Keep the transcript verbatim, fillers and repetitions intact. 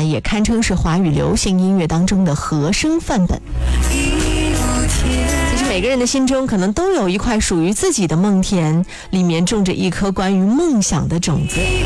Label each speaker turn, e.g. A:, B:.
A: 也堪称是华语流行音乐当中的和声范本。其实每个人的心中可能都有一块属于自己的梦田，里面种着一颗关于梦想的种子。